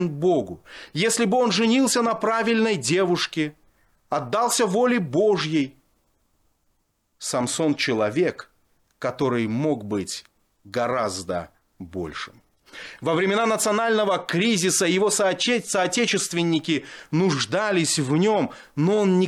Богу, если бы он женился на правильной девушке, отдался воле Божьей. Самсон человек, который мог быть гораздо большим. Во времена национального кризиса его соотечественники нуждались в нем, но он